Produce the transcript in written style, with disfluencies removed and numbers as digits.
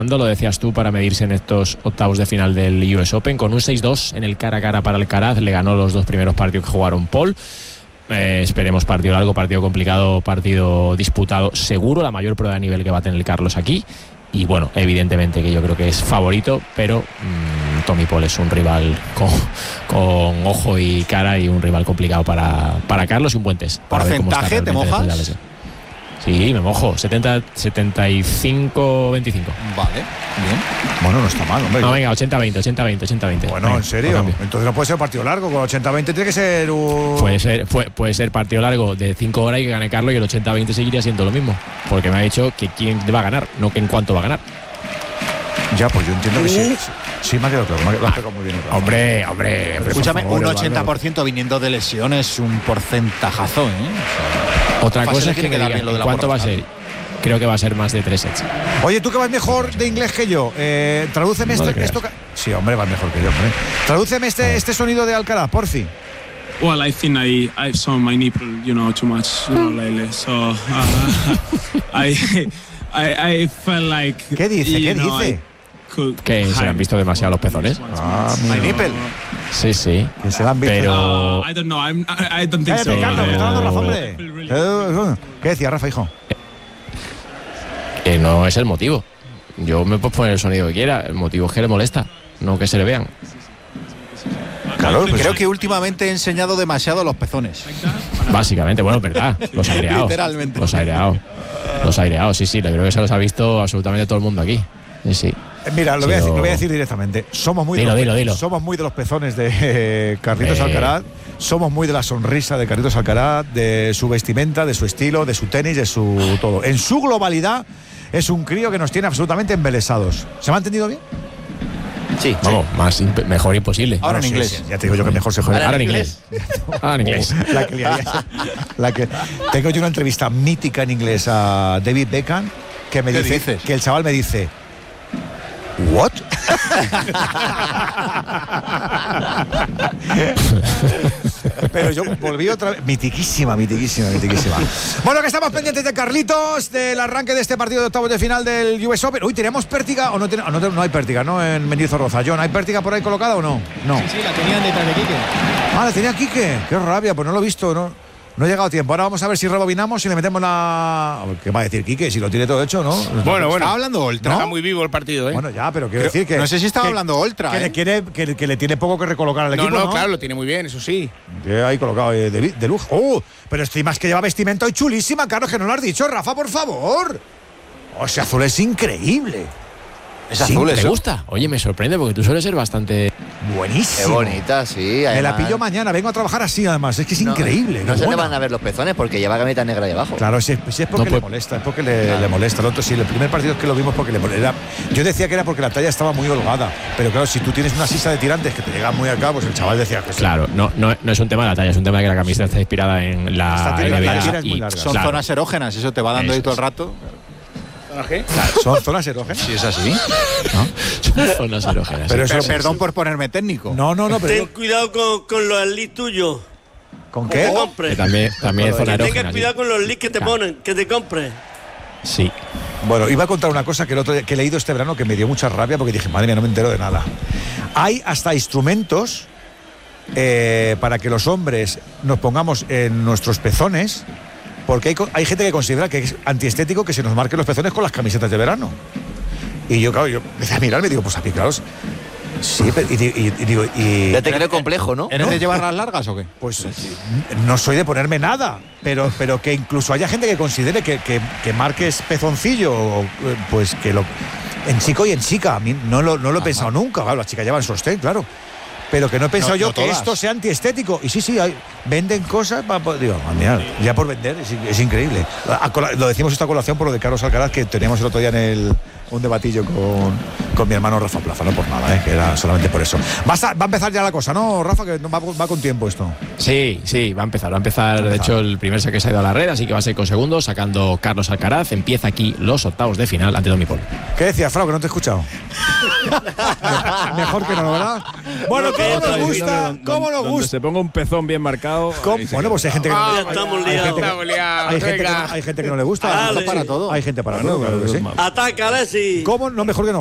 Lo decías tú, para medirse en estos octavos de final del US Open, con un 6-2 en el cara a cara para Alcaraz. Le ganó los 2 primeros partidos que jugaron Paul. Esperemos partido largo, partido complicado, partido disputado seguro, la mayor prueba de nivel que va a tener Carlos aquí. Y bueno, evidentemente que yo creo que es favorito, pero Tommy Paul es un rival con ojo y cara, y un rival complicado para Carlos, y un buen test. ¿Porcentaje te mojas? Sí, me mojo. 75-25. Vale, bien. Bueno, no está mal, hombre. No, venga, 80-20. Bueno, venga, ¿en serio? Entonces no puede ser partido largo. Con 80-20 tiene que ser un... Puede ser partido largo de 5 horas y que gane Carlos, y el 80-20 seguiría siendo lo mismo. Porque me ha dicho que quién va a ganar, no que en cuánto va a ganar. Ya, pues yo entiendo que sí. Sí, me ha quedado claro. Me ha quedado muy bien. Hombre. Escúchame, un 80% viniendo de lesiones, un porcentajazo, ¿eh? Otra cosa es que me digan cuánto va a ser. Creo que va a ser más de 3 sets. Oye, tú que vas mejor de inglés que yo, tradúceme esto. Sí, hombre, vas mejor que yo, hombre. Tradúceme este sonido de Alcaraz, por fin. Well, I think I've shown my nipple, too much, lately. So I felt like. ¿Qué dice? Que se le han visto demasiado los pezones. My nipple. Sí. Que se le han visto. Pero I don't know. I don't think so. Carlos, me está dando razón, hombre. ¿Qué decía Rafa, hijo? No es el motivo. Yo me puedo poner el sonido que quiera. El motivo es que le molesta, no que se le vean. Claro, pues creo que últimamente he enseñado demasiado los pezones. Básicamente, bueno, es verdad. Los aireados. Literalmente. Los aireados, sí. Creo que se los ha visto absolutamente todo el mundo aquí. Sí. Mira, lo voy a decir directamente. Somos muy dilo. Somos muy de los pezones de Carlitos Alcaraz. Somos muy de la sonrisa de Carlitos Alcaraz, de su vestimenta, de su estilo, de su tenis, de su todo. En su globalidad es un crío que nos tiene absolutamente embelesados. ¿Se me ha entendido bien? Sí. Vamos, mejor imposible. Ahora en inglés. Sí, ya te digo yo que mejor se juega. Ahora en inglés. Tengo yo una entrevista mítica en inglés a David Beckham que me dice que el chaval me dice ¿what? Pero yo volví otra vez. Mitiquísima. Bueno, que estamos pendientes de Carlitos, del arranque de este partido de octavos de final del US Open. Uy, ¿tenemos pértiga o no? No hay pértiga, ¿no? En Mendizorroza. John, ¿hay pértiga por ahí colocada o no? No. Sí, la tenían detrás de Quique. La tenía Quique. Qué rabia, pues no lo he visto, ¿no? No ha llegado tiempo. Ahora vamos a ver si rebobinamos y le metemos la... ¿Qué va a decir Quique? Si lo tiene todo hecho, ¿no? Bueno. Estaba hablando Oltra. Está muy vivo el partido, ¿eh? Bueno, ya, pero quiero decir que... No sé si estaba hablando Oltra, que le tiene poco que recolocar al equipo, ¿no? Claro, lo tiene muy bien, eso sí. Que ahí colocado de lujo. ¡Oh! Pero estoy más que lleva vestimenta hoy chulísima, Carlos, que no lo has dicho, Rafa, por favor. Ese azul es increíble. Es azul, ¿Te gusta? Oye, me sorprende porque tú sueles ser bastante... Buenísimo. Qué bonita, sí. Me la pillo mañana, vengo a trabajar así además. Es que es increíble. No se le van a ver los pezones porque lleva camita negra ahí abajo. Claro, si es porque le molesta, es porque le molesta. El otro, sí, el primer partido es que lo vimos porque le molesta. Yo decía que era porque la talla estaba muy holgada. Pero claro, si tú tienes una sisa de tirantes que te llega muy acá, pues el chaval decía que claro, no es un tema de la talla, es un tema de que la camiseta está inspirada en la NBA. Son zonas erógenas, eso te va dando ahí todo el rato. Claro, ¿son zonas erógenas? Sí, es así. ¿No? Son zonas erógenas. Pero eso, perdón por ponerme técnico. No, pero ten cuidado con los leads tuyos. ¿Con qué? Que compres. Que también es zona erógena. Tengas cuidado con los leads que te ponen, que te compres. Sí. Bueno, iba a contar una cosa que el otro día, que he leído este verano, que me dio mucha rabia porque dije, madre mía, no me entero de nada. Hay hasta instrumentos para que los hombres nos pongamos en nuestros pezones, porque hay gente que considera que es antiestético que se nos marquen los pezones con las camisetas de verano. Y yo, claro, empecé a mirar, me digo, pues a mí, claro, sí, y digo... Ya te creo complejo, ¿no? ¿Eres de llevar las largas o qué? Pues no soy de ponerme nada, pero que incluso haya gente que considere que marques pezoncillo, pues que lo... En chico y en chica, a mí no lo he pensado nunca, claro, las chicas llevan sostén, claro. Pero que no he pensado yo que esto sea antiestético. Y sí, venden cosas digo, mira, ya por vender, es increíble. Lo decimos esta colación por lo de Carlos Alcaraz, que teníamos el otro día en un debatillo con con mi hermano Rafa Plaza, no por nada, que era solamente por eso. Va a empezar ya la cosa, ¿no, Rafa? Que va con tiempo esto. Sí, va a empezar. De hecho, el primer saque se ha ido a la red, así que va a ser con segundos, sacando Carlos Alcaraz. Empieza aquí los octavos de final ante Tommy Paul. ¿Qué decías, Frau? Que no te he escuchado. Mejor que no, ¿verdad? Bueno, ¿cómo nos gusta? ¿Cómo nos gusta? Se ponga un pezón bien marcado. Bueno, pues hay gente que no. Estamos liados. Hay gente que no le gusta. Vale. Hay gente para todo. Hay gente para todo, claro que sí. Ataca, Alexis. ¿Cómo? No, mejor que no.